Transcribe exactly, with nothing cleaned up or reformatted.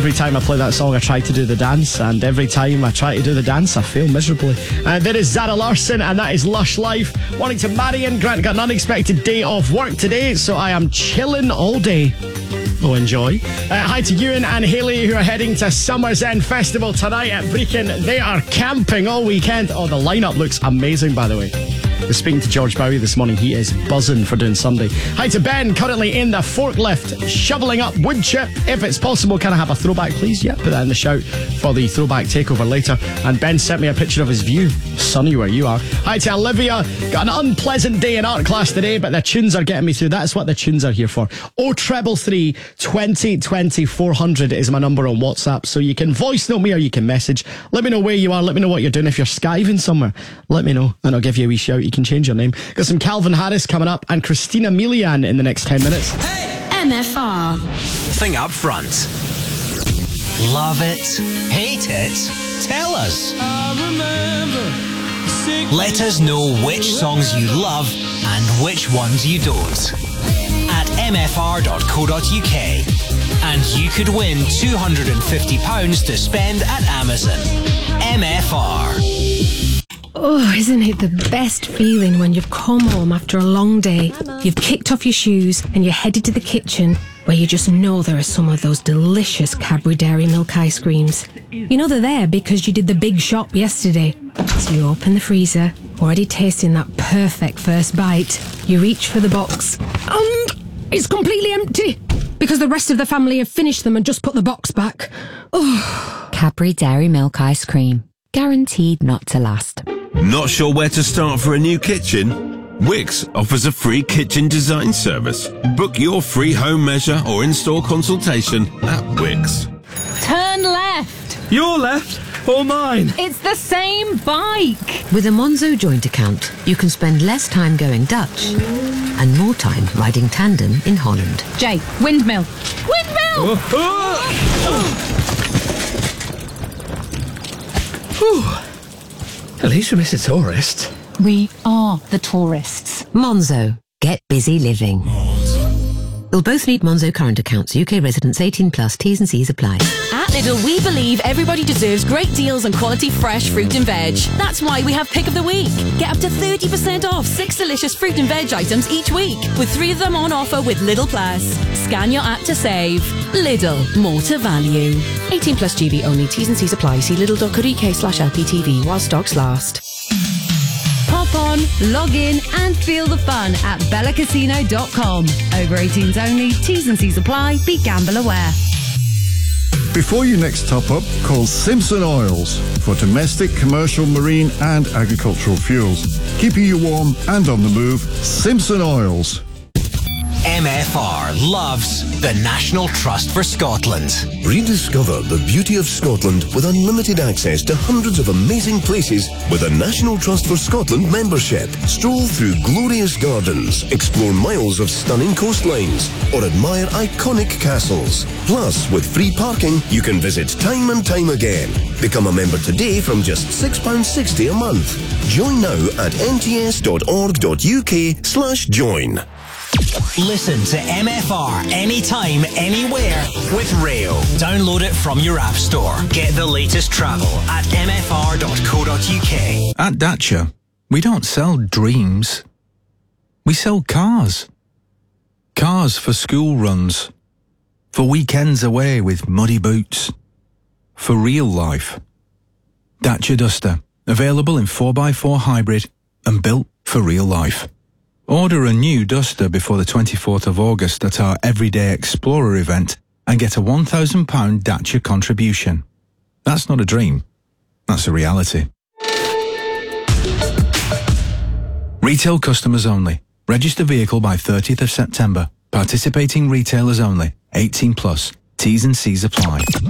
Every time I play that song, I try to do the dance, and every time I try to do the dance, I fail miserably. And there is Zara Larsson, and that is Lush Life. Wanting to marry in. Grant got an unexpected day off work today, so I am chilling all day. Oh, enjoy. Uh, hi to Ewan and Hayley, who are heading to Summer's End Festival tonight at Brecon. They are camping all weekend. Oh, the lineup looks amazing, by the way. I was speaking to George Bowie this morning. He is buzzing for doing Sunday. Hi to Ben, currently in the forklift, shoveling up wood chip. If it's possible, can I have a throwback, please? Yeah, put that in the shout for the throwback takeover later. And Ben sent me a picture of his view. Sunny where you are. Hi to Olivia. Got an unpleasant day in art class today, but the tunes are getting me through. That's what the tunes are here for. oh treble three, twenty twenty, four hundred is my number on WhatsApp. So you can voice note me or you can message. Let me know where you are. Let me know what you're doing. If you're skiving somewhere, let me know and I'll give you a wee shout. You can change your name. Got some Calvin Harris coming up and Christina Milian in the next ten minutes. Hey! M F R. Thing up front. Love it? Hate it? Tell us. Let us know which songs you love and which ones you don't. At m f r dot co dot u k. And you could win two hundred fifty pounds to spend at Amazon. M F R. Oh, isn't it the best feeling when you've come home after a long day, you've kicked off your shoes and you're headed to the kitchen where you just know there are some of those delicious Cadbury Dairy Milk ice creams. You know they're there because you did the big shop yesterday. So you open the freezer, already tasting that perfect first bite. You reach for the box and it's completely empty because the rest of the family have finished them and just put the box back. Oh. Cadbury Dairy Milk ice cream. Guaranteed not to last. Not sure where to start for a new kitchen? Wix offers a free kitchen design service. Book your free home measure or install consultation at Wix. Turn left. Your left or mine? It's the same bike. With a Monzo joint account, you can spend less time going Dutch and more time riding tandem in Holland. Jay, windmill. Windmill! Oh, oh. Whew. At least we miss a tourist. We are the tourists. Monzo. Get busy living. You'll both need Monzo current accounts. U K residents eighteen plus. T's and C's apply. At Lidl, we believe everybody deserves great deals and quality fresh fruit and veg. That's why we have Pick of the Week. Get up to thirty percent off six delicious fruit and veg items each week, with three of them on offer with Lidl Plus. Scan your app to save. Lidl, more to value. eighteen plus G B only. T's and C's apply. See lidl dot co dot u k slash L P T V while stocks last. Pop on, log in and feel the fun at bella casino dot com. Over eighteens only, T's and C's apply, be gamble aware. Before you next top up, call Simpson Oils for domestic, commercial, marine and agricultural fuels. Keeping you warm and on the move, Simpson Oils. M F R loves the National Trust for Scotland. Rediscover the beauty of Scotland with unlimited access to hundreds of amazing places with a National Trust for Scotland membership. Stroll through glorious gardens, explore miles of stunning coastlines, or admire iconic castles. Plus, with free parking, you can visit time and time again. Become a member today from just six pounds sixty a month. Join now at n t s dot org dot u k slash join. Listen to M F R anytime, anywhere with Rail. Download it from your app store. Get the latest travel at m f r dot co dot u k. At Dacia, we don't sell dreams. We sell cars. Cars for school runs. For weekends away with muddy boots. For real life. Dacia Duster. Available in four by four hybrid and built for real life. Order a new Duster before the twenty-fourth of August at our Everyday Explorer event and get a one thousand pounds Dacia contribution. That's not a dream. That's a reality. Retail customers only. Register vehicle by thirtieth of September. Participating retailers only. eighteen plus. T's and C's apply.